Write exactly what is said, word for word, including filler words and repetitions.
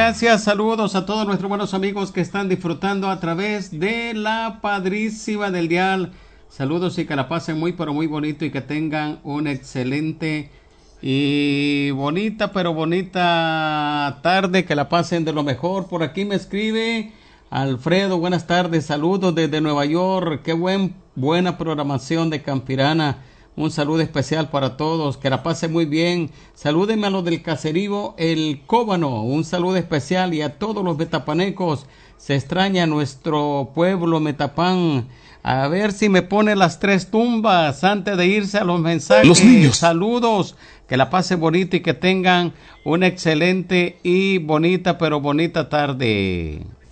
gracias. Saludos a todos nuestros buenos amigos que están disfrutando a través de la Padrísima del Dial. Saludos y que la pasen muy pero muy bonito y que tengan una excelente y bonita pero bonita tarde, que la pasen de lo mejor. Por aquí me escribe Alfredo, buenas tardes, saludos desde Nueva York, qué buen, buena programación de Campirana. Un saludo especial para todos, que la pasen muy bien. Salúdenme a los del caserío El Cóbano, un saludo especial, y a todos los metapanecos. Se extraña nuestro pueblo Metapán. A ver si me pone las tres tumbas antes de irse a los mensajes. Los niños. Saludos, que la pasen bonita y que tengan una excelente y bonita pero bonita tarde.